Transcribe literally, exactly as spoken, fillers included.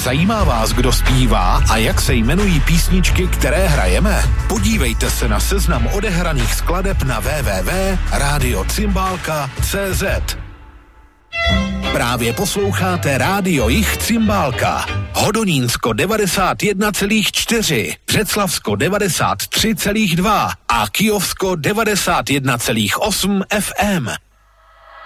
Zajímá vás, kdo zpívá a jak se jmenují písničky, které hrajeme? Podívejte se na seznam odehraných skladeb na w w w tečka rádio cymbálka tečka c z. Právě posloucháte Rádio Jich Cymbálka. Hodonínsko devadesát jedna celá čtyři, Břeclavsko devadesát tři celá dva a Kyjovsko devadesát jedna celá osm F M.